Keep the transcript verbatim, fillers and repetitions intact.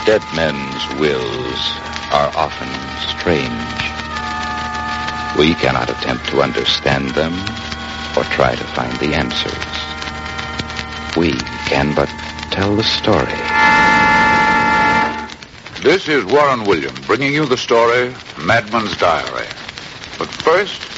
Dead men's wills are often strange. We cannot attempt to understand them or try to find the answers. We can but tell the story. This is Warren Williams bringing you the story, Madman's Diary. But first,